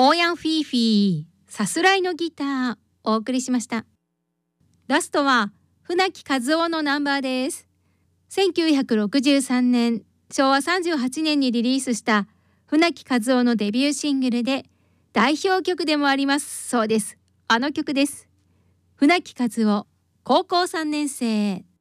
オーヤンフィーフィー、さすらいのギター、お送りしました。ラストは船木和夫のナンバーです。1963年、昭和38年にリリースした船木和夫のデビューシングルで代表曲でもあります。そうです。あの曲です。船木和夫、高校3年生。